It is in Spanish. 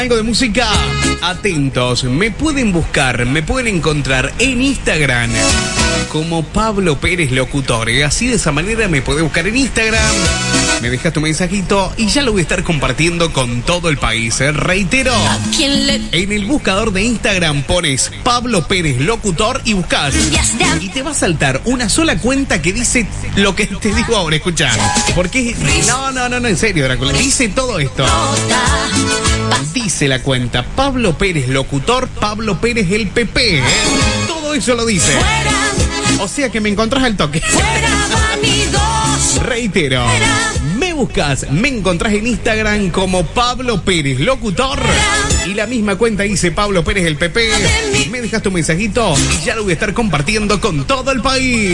Algo de música. Atentos, me pueden buscar, me pueden encontrar en Instagram como Pablo Pérez Locutor. Así de esa manera me puedes buscar en Instagram. Me dejas tu mensajito y ya lo voy a estar compartiendo con todo el país. Reitero, en el buscador de Instagram pones Pablo Pérez Locutor y buscas. Y te va a saltar una sola cuenta que dice lo que te digo ahora, escuchá. Porque no, en serio, Drácula. Dice todo esto. Dice la cuenta Pablo Pérez Locutor, Pablo Pérez el PP, ¿eh? Todo eso lo dice. O sea que me encontrás al toque. Reitero, me buscas, me encontrás en Instagram como Pablo Pérez Locutor y la misma cuenta dice Pablo Pérez el PP. Me dejas tu mensajito y ya lo voy a estar compartiendo con todo el país.